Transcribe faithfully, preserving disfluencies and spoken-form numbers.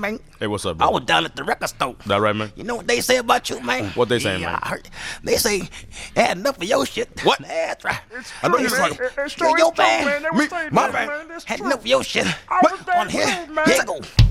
man. Hey, what's up, bro? I was down at the record store. That right, man? You know what they say about you, man? What they saying, yeah, man? I heard, they say, had enough of your shit. What? That's right. It's I know true, you man. like, It- it's yo, true, your it's true, band, man. They me, was saying my that, band, man. That's had true. enough of your shit. I was On that here, dude, man. here you go.